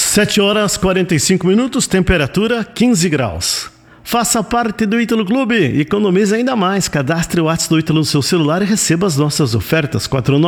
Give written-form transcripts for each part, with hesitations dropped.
7h45, temperatura 15 graus. Faça parte do Ítalo Clube, economize ainda mais. Cadastre o WhatsApp do Ítalo no seu celular e receba as nossas ofertas.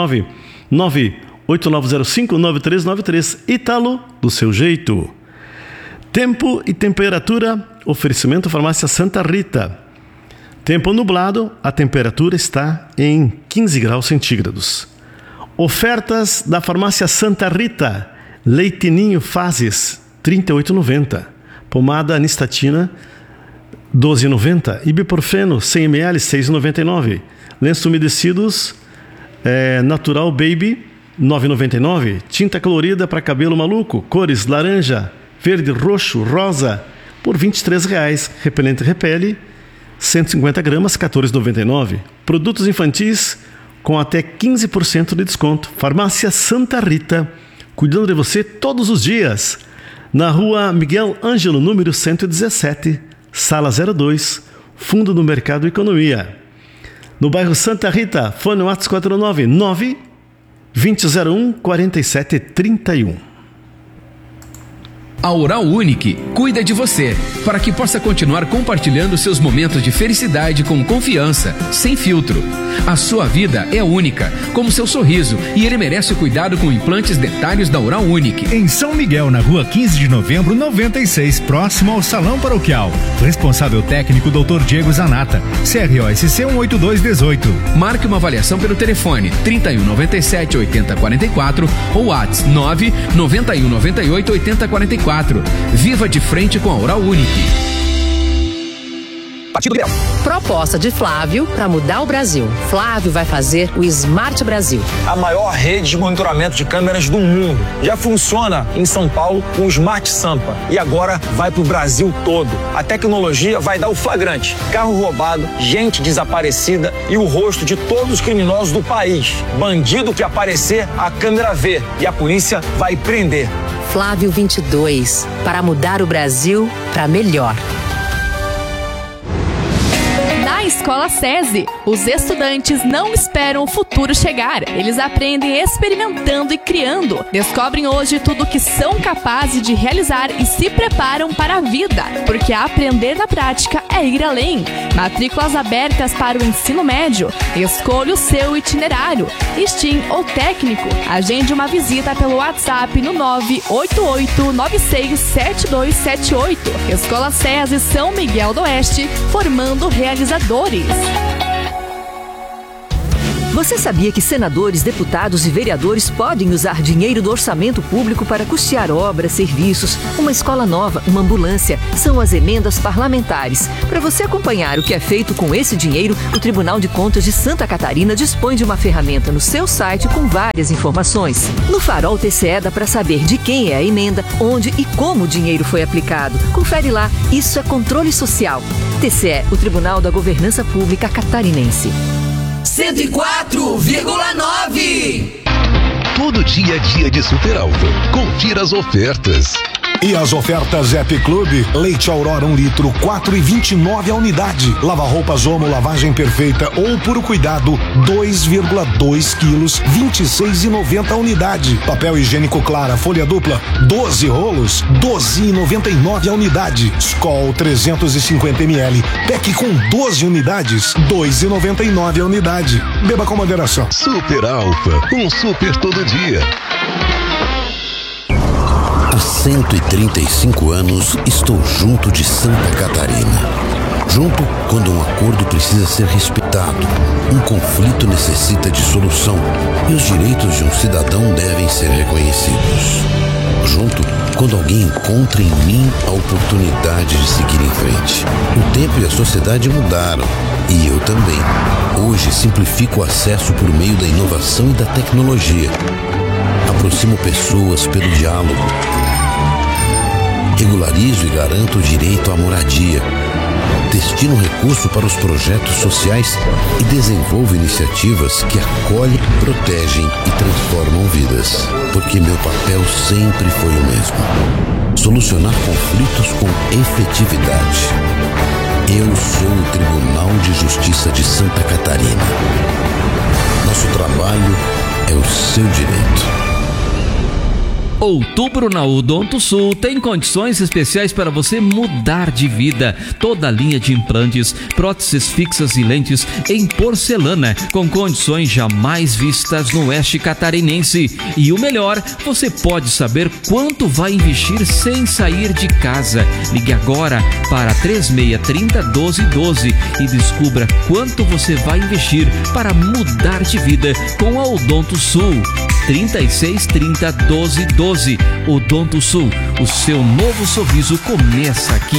499-8905-9393. Ítalo, do seu jeito. Tempo e temperatura, oferecimento Farmácia Santa Rita. Tempo nublado, a temperatura está em 15 graus centígrados. Ofertas da Farmácia Santa Rita. Leite Ninho Fases, R$ 38,90. Pomada Anistatina, R$ 12,90. Ibuprofeno, 100 ml, R$ 6,99. Lenços umedecidos, Natural Baby, R$ 9,99. Tinta colorida para cabelo maluco, cores laranja, verde, roxo, rosa, por R$ 23,00. Repelente Repele, 150 gramas, R$ 14,99. Produtos infantis com até 15% de desconto. Farmácia Santa Rita, cuidando de você todos os dias. Na rua Miguel Ângelo, número 117, sala 02, fundo do Mercado Economia. No bairro Santa Rita, fone WhatsApp 499-2001-4731. A Oral Unique cuida de você, para que possa continuar compartilhando seus momentos de felicidade com confiança, sem filtro. A sua vida é única, como seu sorriso, e ele merece o cuidado com implantes dentários da Oral Unique. Em São Miguel, na rua 15 de novembro, 96, próximo ao Salão Paroquial. Responsável técnico, Dr. Diego Zanata. CROSC 18218. Marque uma avaliação pelo telefone 3197-8044 ou WhatsApp 99198-8044. Viva de frente com a Oral Unique. Partido Liberal. Proposta de Flávio para mudar o Brasil. Flávio vai fazer o Smart Brasil. A maior rede de monitoramento de câmeras do mundo. Já funciona em São Paulo com o Smart Sampa. E agora vai para o Brasil todo. A tecnologia vai dar o flagrante. Carro roubado, gente desaparecida e o rosto de todos os criminosos do país. Bandido que aparecer, a câmera vê. E a polícia vai prender. Flávio 22. Para mudar o Brasil para melhor. Na Escola SESI, os estudantes não esperam o futuro chegar. Eles aprendem experimentando e criando. Descobrem hoje tudo o que são capazes de realizar e se preparam para a vida. Porque aprender na prática é ir além. Matrículas abertas para o ensino médio. Escolha o seu itinerário, STEAM ou técnico. Agende uma visita pelo WhatsApp no 988967278. Escola SESI São Miguel do Oeste, formando realizadores. Você sabia que senadores, deputados e vereadores podem usar dinheiro do orçamento público para custear obras, serviços, uma escola nova, uma ambulância? São as emendas parlamentares. Para você acompanhar o que é feito com esse dinheiro, o Tribunal de Contas de Santa Catarina dispõe de uma ferramenta no seu site com várias informações. No Farol TCE dá para saber de quem é a emenda, onde e como o dinheiro foi aplicado. Confere lá, isso é controle social. TCE, o Tribunal da Governança Pública Catarinense. 104,9. Todo dia é dia de Super Alfa. Confira as ofertas. E as ofertas App Clube: leite Aurora 1 litro, 4,29 a unidade. Lava-roupas Omo, lavagem perfeita ou puro cuidado, 2,2 quilos, 26,90 a unidade. Papel higiênico Clara, folha dupla, 12 rolos, 12,99 a unidade. Skol 350 ml, pack com 12 unidades, 2,99 a unidade. Beba com moderação. Super Alfa, um super todo dia. Há 135 anos estou junto de Santa Catarina. Junto quando um acordo precisa ser respeitado, um conflito necessita de solução e os direitos de um cidadão devem ser reconhecidos. Junto quando alguém encontra em mim a oportunidade de seguir em frente. O tempo e a sociedade mudaram e eu também. Hoje simplifico o acesso por meio da inovação e da tecnologia. Aproximo pessoas pelo diálogo. Regularizo e garanto o direito à moradia. Destino recurso para os projetos sociais e desenvolvo iniciativas que acolhem, protegem e transformam vidas. Porque meu papel sempre foi o mesmo: solucionar conflitos com efetividade. Eu sou o Tribunal de Justiça de Santa Catarina. Nosso trabalho é o seu direito. Outubro na Odonto Sul tem condições especiais para você mudar de vida. Toda a linha de implantes, próteses fixas e lentes em porcelana, com condições jamais vistas no oeste catarinense. E o melhor, você pode saber quanto vai investir sem sair de casa. Ligue agora para 3630-1212 e descubra quanto você vai investir para mudar de vida com a Odonto Sul. 3630-1212. Odonto Sul, o seu novo sorriso começa aqui.